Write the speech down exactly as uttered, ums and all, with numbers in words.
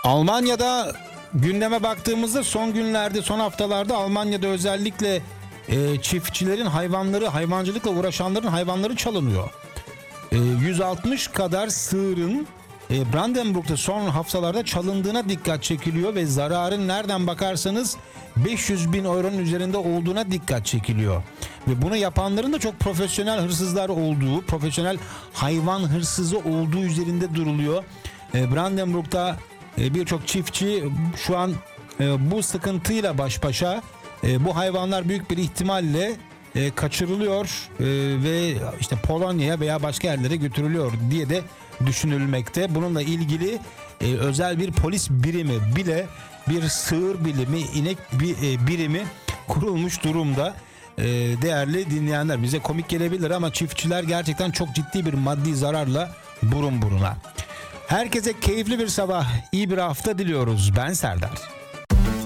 Almanya'da gündeme baktığımızda son günlerde, son haftalarda Almanya'da özellikle e, çiftçilerin hayvanları, hayvancılıkla uğraşanların hayvanları çalınıyor. E, yüz altmış kadar sığırın e, Brandenburg'da son haftalarda çalındığına dikkat çekiliyor ve zararın nereden bakarsanız beş yüz bin euronun üzerinde olduğuna dikkat çekiliyor. Ve bunu yapanların da çok profesyonel hırsızlar olduğu, profesyonel hayvan hırsızı olduğu üzerinde duruluyor. E, Brandenburg'da e, birçok çiftçi şu an e, bu sıkıntıyla baş başa. E, bu hayvanlar büyük bir ihtimalle e, kaçırılıyor e, ve işte Polonya'ya veya başka yerlere götürülüyor diye de düşünülmekte. Bununla ilgili e, özel bir polis birimi bile, bir sığır bilimi, inek bir, e, birimi kurulmuş durumda. E, değerli dinleyenler, bize komik gelebilir ama çiftçiler gerçekten çok ciddi bir maddi zararla burun buruna. Herkese keyifli bir sabah, iyi bir hafta diliyoruz. Ben Serdar.